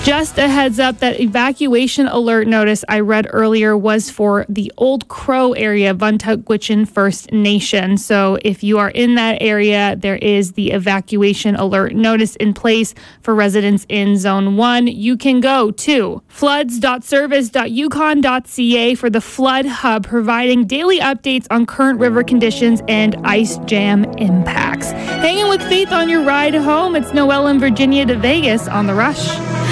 Just a heads up, that evacuation alert notice I read earlier was for the Old Crow area, Vuntut-Gwitchin First Nation. So if you are in that area, there is the evacuation alert notice in place for residents in Zone 1. You can go to floods.service.yukon.ca for the Flood Hub, providing daily updates on current river conditions and ice jam impacts. Hanging with Faith on your ride home, it's Noelle in Virginia to Vegas on The Rush.